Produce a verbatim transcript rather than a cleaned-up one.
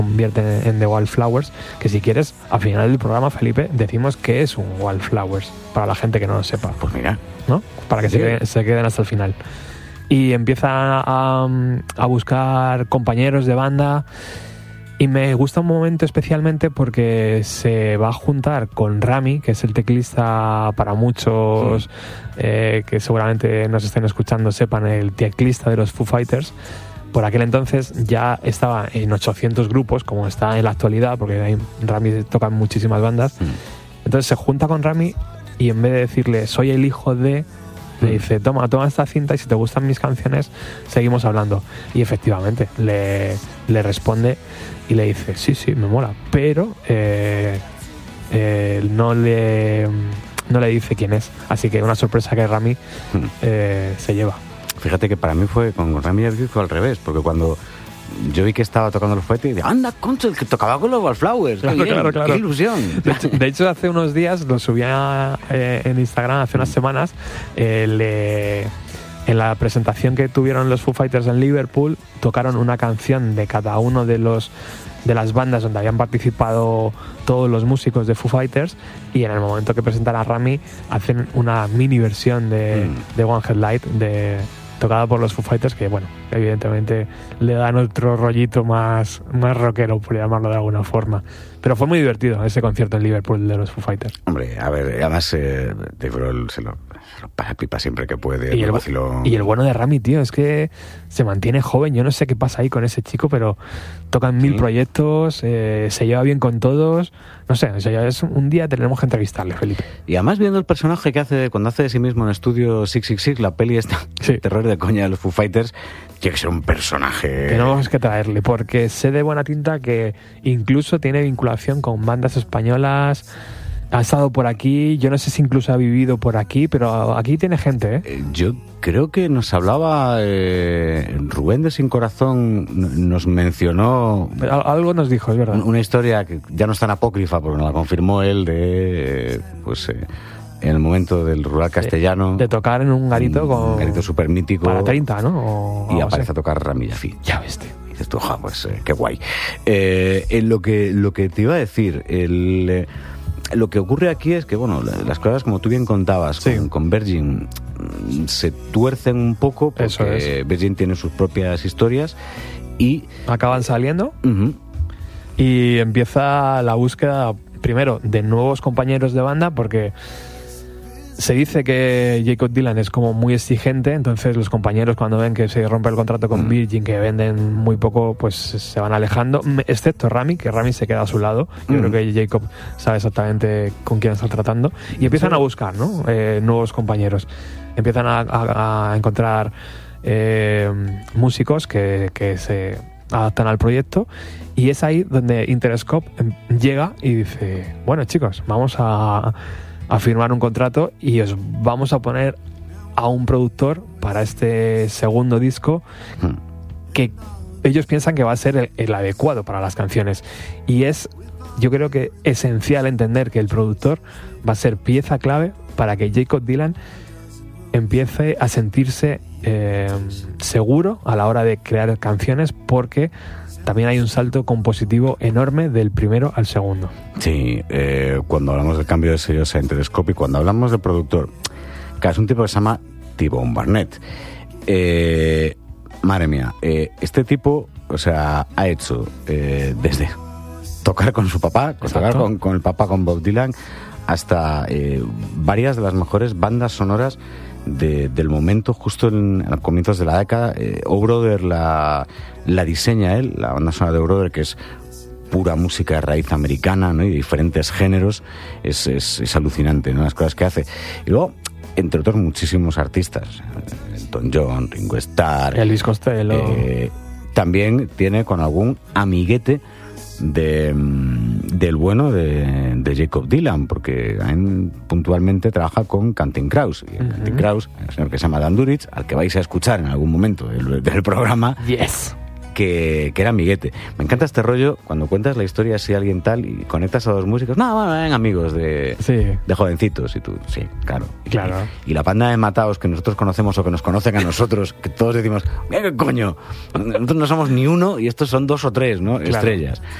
convierte en The Wildflowers, que si quieres, al final del programa, Felipe, decimos que es un Wildflowers, para la gente que no lo sepa. Pues mira. ¿No? Para que sí. se, queden, se queden hasta el final. Y empieza a, a buscar compañeros de banda, y me gusta un momento especialmente porque se va a juntar con Rami, que es el teclista para muchos, sí. eh, que seguramente nos estén escuchando sepan, el teclista de los Foo Fighters. Por aquel entonces ya estaba en ochocientos grupos, como está en la actualidad, porque ahí Rami toca en muchísimas bandas. Mm. Entonces se junta con Rami y en vez de decirle soy el hijo de, mm. le dice toma, toma esta cinta y si te gustan mis canciones seguimos hablando. Y efectivamente le, le responde y le dice sí, sí, me mola, pero eh, eh, no le no le dice quién es. Así que una sorpresa que Rami mm. eh, se lleva. Fíjate que para mí fue con Rami fue al revés, porque cuando yo vi que estaba tocando los fuetes, dije, anda, concha, el que tocaba con los Wildflowers, claro, qué, bien, claro, claro. qué ilusión. De hecho, de hecho, hace unos días, lo subía eh, en Instagram, hace unas semanas, eh, le, en la presentación que tuvieron los Foo Fighters en Liverpool, tocaron una canción de cada uno de los de las bandas donde habían participado todos los músicos de Foo Fighters, y en el momento que presentan a Rami hacen una mini versión de, mm. de One Headlight de tocada por los Foo Fighters, que bueno, evidentemente le dan otro rollito más, más rockero, por llamarlo de alguna forma. Pero fue muy divertido ese concierto en Liverpool de los Foo Fighters. Hombre, a ver, además eh, Dave Grohl se lo, se lo pasa pipa siempre que puede. Y el, y el bueno de Rami, tío, es que se mantiene joven. Yo no sé qué pasa ahí con ese chico, pero toca en mil ¿Sí? proyectos, eh, se lleva bien con todos. No sé, o sea, es un día tenemos que entrevistarle, Felipe. Y además viendo el personaje que hace cuando hace de sí mismo en Estudio seiscientos sesenta y seis, la peli esta, sí. terror de coña de los Foo Fighters, tiene que ser un personaje... Tenemos que traerle, porque sé de buena tinta que incluso tiene vinculación con bandas españolas, ha estado por aquí, yo no sé si incluso ha vivido por aquí, pero aquí tiene gente, ¿eh? eh yo creo que nos hablaba eh, Rubén de Sin Corazón, nos mencionó... Algo nos dijo, es verdad. Una historia que ya no es tan apócrifa, porque nos la confirmó él, de... Eh, pues... Eh, en el momento del rural castellano... De tocar en un garito con... Un garito súper mítico. Para treinta, ¿no? O y aparece sé. a tocar Rami Jaffee. Ya ves, tío. Y dices tú, ja, pues eh, qué guay. Eh, en lo que, lo que te iba a decir, el, eh, lo que ocurre aquí es que, bueno, las cosas, como tú bien contabas, sí. con, con Virgin, se tuercen un poco, porque Eso es. Virgin tiene sus propias historias y... Acaban saliendo uh-huh. y empieza la búsqueda, primero, de nuevos compañeros de banda, porque... Se dice que Jakob Dylan es como muy exigente, entonces los compañeros cuando ven que se rompe el contrato con Virgin, que venden muy poco, pues se van alejando, excepto Rami, que Rami se queda a su lado. Yo mm. creo que Jakob sabe exactamente con quién está tratando. Y empiezan sí. a buscar, ¿no? Eh, nuevos compañeros. Empiezan a, a, a encontrar eh, músicos que, que se adaptan al proyecto, y es ahí donde Interscope llega y dice, bueno chicos, vamos a... a firmar un contrato y os vamos a poner a un productor para este segundo disco hmm. que ellos piensan que va a ser el, el adecuado para las canciones. Y es, yo creo que esencial entender que el productor va a ser pieza clave para que Jakob Dylan empiece a sentirse eh, seguro a la hora de crear canciones, porque también hay un salto compositivo enorme del primero al segundo. Sí, eh, cuando hablamos del cambio de sellos a Interscope y cuando hablamos de productor, que es un tipo que se llama T-Bone Barnett. Eh, madre mía, eh, este tipo, o sea, ha hecho eh, desde tocar con su papá, tocar con, con el papá, con Bob Dylan, hasta eh, varias de las mejores bandas sonoras De, del momento, justo en, en los comienzos de la década. eh, O Brother la, la diseña él, la banda sonora de O Brother, que es pura música de raíz americana, ¿no? Y diferentes géneros, es, es, es alucinante, ¿no? Las cosas que hace. Y luego, entre otros muchísimos artistas, Elton John, Ringo Starr, Elvis Costello, eh, también tiene con algún amiguete de, del bueno de, de Jakob Dylan, porque también puntualmente trabaja con Counting Crows, y uh-huh. Counting Crows, el señor que se llama Dan Duritz, al que vais a escuchar en algún momento del, del programa. Yes. que, que era amiguete. Me encanta este rollo cuando cuentas la historia así a alguien tal y conectas a dos músicos. No, bueno, ven amigos de, sí. de jovencitos. Y tú, sí, claro. claro. Y, y la banda de mataos que nosotros conocemos o que nos conocen a nosotros, que todos decimos, ¿qué coño? Nosotros no somos ni uno y estos son dos o tres, ¿no? Claro. Estrellas.